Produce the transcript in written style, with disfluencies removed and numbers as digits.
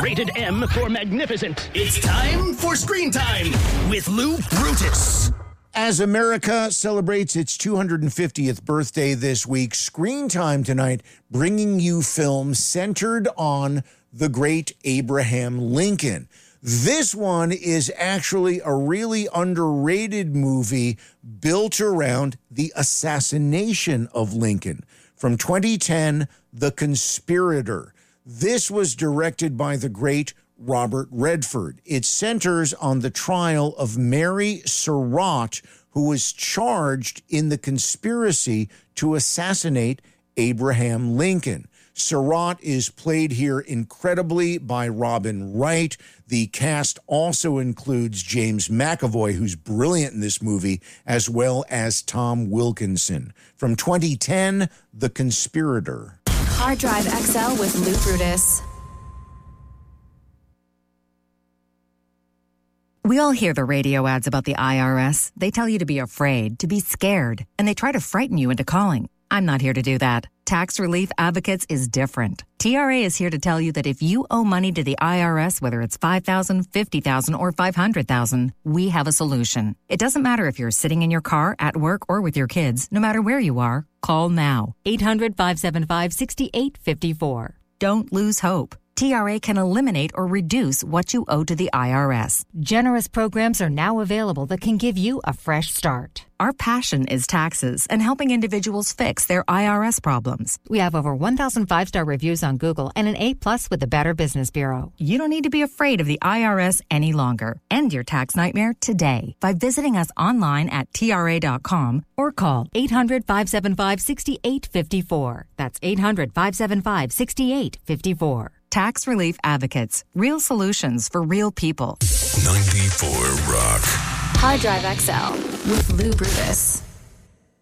Rated M for magnificent. It's time for Screen Time with Lou Brutus. As America celebrates its 250th birthday this week, Screen Time tonight bringing you films centered on the great Abraham Lincoln. This one is actually a really underrated movie built around the assassination of Lincoln. From 2010, The Conspirator. This was directed by the great Robert Redford. It centers on the trial of Mary Surratt, who was charged in the conspiracy to assassinate Abraham Lincoln. Surratt is played here incredibly by Robin Wright. The cast also includes James McAvoy, who's brilliant in this movie, as well as Tom Wilkinson. From 2010, The Conspirator. Hard Drive XL with Lou Brutus. We all hear the radio ads about the IRS. They tell you to be afraid, to be scared, and they try to frighten you into calling. I'm not here to do that. Tax Relief Advocates is different. TRA is here to tell you that if you owe money to the IRS, whether it's $5,000, $50,000, or $500,000, we have a solution. It doesn't matter if you're sitting in your car, at work, or with your kids. No matter where you are, call now. 800-575-6854. Don't lose hope. TRA can eliminate or reduce what you owe to the IRS. Generous programs are now available that can give you a fresh start. Our passion is taxes and helping individuals fix their IRS problems. We have over 1,000 five-star reviews on Google and an A+ with the Better Business Bureau. You don't need to be afraid of the IRS any longer. End your tax nightmare today by visiting us online at TRA.com or call 800-575-6854. That's 800-575-6854. Tax Relief Advocates. Real solutions for real people. 94 Rock. Hard Drive XL with Lou Brutus.